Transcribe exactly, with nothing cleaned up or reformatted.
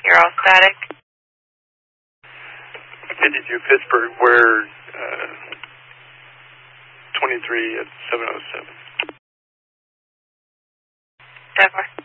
You're all static. fifty-two Pittsburgh, where uh, twenty-three at seven oh seven. Denver.